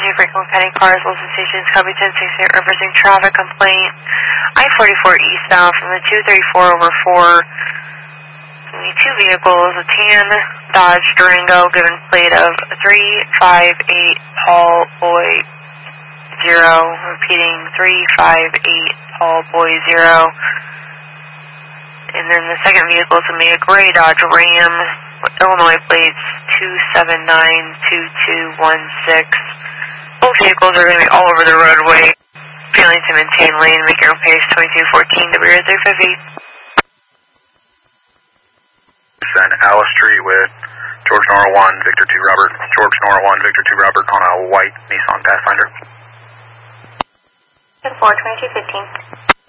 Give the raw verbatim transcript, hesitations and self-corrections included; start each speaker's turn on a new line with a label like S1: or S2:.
S1: twenty Franklin County cars, Wilson Stations, copy ten sixty-eight, referencing traffic complaint. I forty-four eastbound from the two thirty-four over four. Two vehicles, a tan Dodge Durango, given plate of three five eight Paul Boy zero. Repeating three five eight Paul Boy zero. And then the second vehicle is going to be a gray Dodge Ram, Illinois plates two seven nine two two one six. Both vehicles are going to be all over the roadway. Failing to maintain lane, make your own pace, twenty-two fourteen W R three fifty.
S2: Send Alice Tree with George Nora one, Victor two Robert, George Nora one, Victor two Robert on a white Nissan Pathfinder.
S1: ten four, twenty-two fifteen.